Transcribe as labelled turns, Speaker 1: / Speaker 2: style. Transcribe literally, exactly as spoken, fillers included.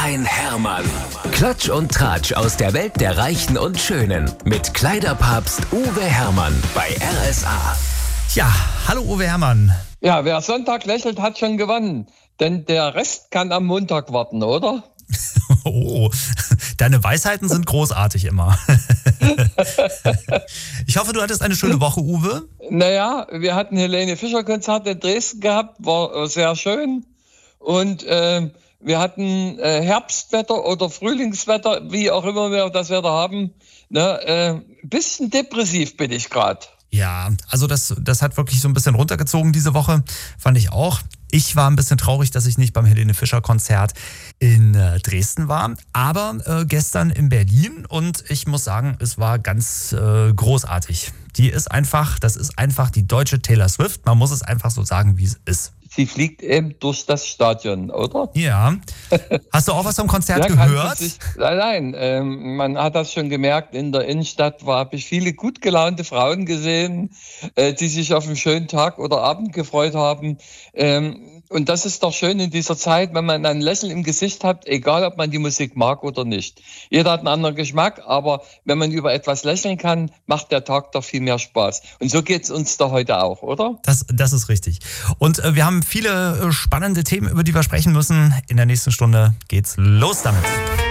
Speaker 1: ein Hermann. Klatsch und Tratsch aus der Welt der Reichen und Schönen. Mit Kleiderpapst Uwe Hermann bei R S A.
Speaker 2: Ja, hallo Uwe Hermann.
Speaker 3: Ja, wer Sonntag lächelt, hat schon gewonnen. Denn der Rest kann am Montag warten, oder?
Speaker 2: Oh, deine Weisheiten sind großartig immer. Ich hoffe, du hattest eine schöne Woche, Uwe.
Speaker 3: Naja, wir hatten Helene Fischer Konzert in Dresden gehabt, war sehr schön. Und äh, wir hatten äh, Herbstwetter oder Frühlingswetter, wie auch immer wir das Wetter haben. Ne, äh, bisschen depressiv bin ich gerade.
Speaker 2: Ja, also das, das hat wirklich so ein bisschen runtergezogen diese Woche, fand ich auch. Ich war ein bisschen traurig, dass ich nicht beim Helene Fischer Konzert in äh, Dresden war, aber äh, gestern in Berlin, und ich muss sagen, es war ganz äh, großartig. Die ist einfach, das ist einfach die deutsche Taylor Swift, man muss es einfach so sagen, wie es ist.
Speaker 3: Sie fliegt eben durch das Stadion, oder?
Speaker 2: Ja. Hast du auch was vom Konzert
Speaker 3: ja,
Speaker 2: gehört?
Speaker 3: Sich, nein, nein. Ähm, man hat das schon gemerkt, in der Innenstadt habe ich viele gut gelaunte Frauen gesehen, äh, die sich auf einen schönen Tag oder Abend gefreut haben. Ähm, und das ist doch schön in dieser Zeit, wenn man ein Lächeln im Gesicht hat, egal ob man die Musik mag oder nicht. Jeder hat einen anderen Geschmack, aber wenn man über etwas lächeln kann, macht der Tag doch viel mehr Spaß. Und so geht es uns da heute auch, oder?
Speaker 2: Das, das ist richtig. Und äh, wir haben viele äh, spannende Themen, über die wir sprechen müssen. In der nächsten Stunde geht's los damit.